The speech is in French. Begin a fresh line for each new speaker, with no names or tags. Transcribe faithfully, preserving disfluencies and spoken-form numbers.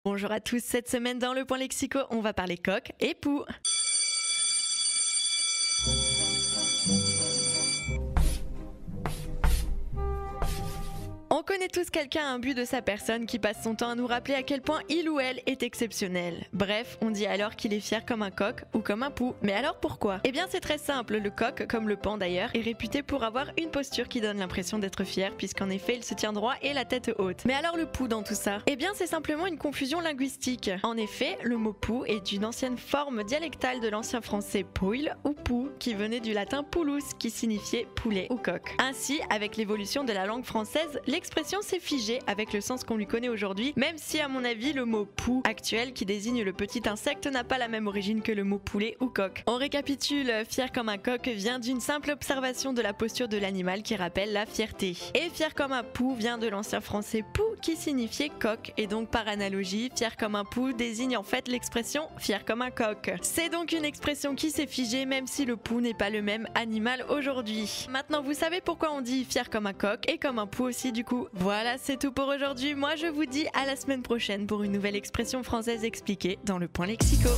Bonjour à tous, cette semaine dans le Point Lexico, on va parler coq et poux. On connaît tous quelqu'un imbu de sa personne qui passe son temps à nous rappeler à quel point il ou elle est exceptionnel. Bref, on dit alors qu'il est fier comme un coq ou comme un poux. Mais alors pourquoi? Eh bien c'est très simple, le coq, comme le paon d'ailleurs, est réputé pour avoir une posture qui donne l'impression d'être fier puisqu'en effet il se tient droit et la tête haute. Mais alors le poux dans tout ça? Eh bien c'est simplement une confusion linguistique. En effet, le mot poux est une ancienne forme dialectale de l'ancien français poil ou pou, qui venait du latin pulus, qui signifiait poulet ou coq. Ainsi, avec l'évolution de la langue française, l'expression s'est figée avec le sens qu'on lui connaît aujourd'hui, même si à mon avis le mot poux actuel qui désigne le petit insecte n'a pas la même origine que le mot poulet ou coq. On récapitule, fier comme un coq vient d'une simple observation de la posture de l'animal qui rappelle la fierté. Et fier comme un poux vient de l'ancien français pou qui signifiait coq, et donc par analogie, fier comme un poux désigne en fait l'expression fier comme un coq. C'est donc une expression qui s'est figée même si le poux n'est pas le même animal aujourd'hui. Maintenant vous savez pourquoi on dit fier comme un coq et comme un poux aussi du coup. Voilà, c'est tout pour aujourd'hui. Moi, je vous dis à la semaine prochaine pour une nouvelle expression française expliquée dans le Point Lexico.